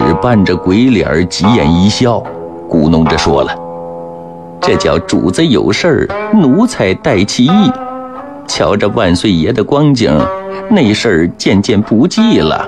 扮着鬼脸，急眼一笑，咕哝着说了：“这叫主子有事儿，奴才代其意。瞧着万岁爷的光景，那事儿渐渐不记了。”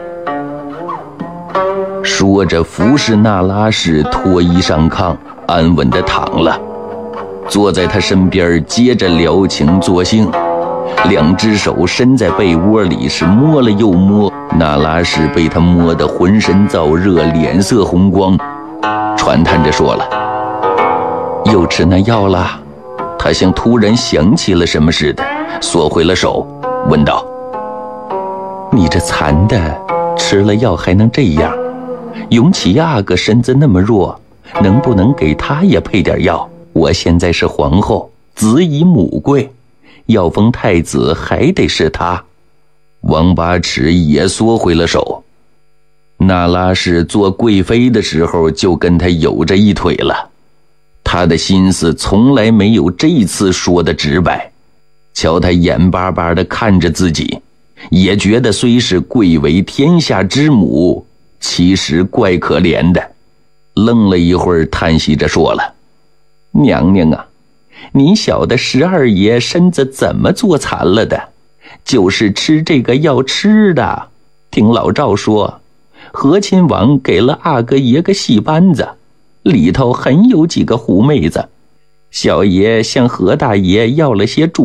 说着，服侍那拉氏脱衣上炕，安稳地躺了，坐在他身边，接着聊情作性，两只手伸在被窝里，是摸了又摸。那拉氏被他摸得浑身燥热，脸色红光，传叹着说了：“又吃那药了？”他像突然想起了什么似的，缩回了手，问道：“你这残的，吃了药还能这样？永琪阿哥身子那么弱，能不能给他也配点药？我现在是皇后，子以母贵，要封太子还得是他。”王八尺也缩回了手。那拉氏做贵妃的时候就跟他有着一腿了，他的心思从来没有这次说的直白。瞧他眼巴巴地看着自己，也觉得虽是贵为天下之母，其实怪可怜的。愣了一会儿，叹息着说了：“娘娘啊，您晓得12爷身子怎么做残了的？就是吃这个药吃的。听老赵说，和亲王给了阿哥爷个戏班子，里头很有几个狐妹子。小爷向何大爷要了些主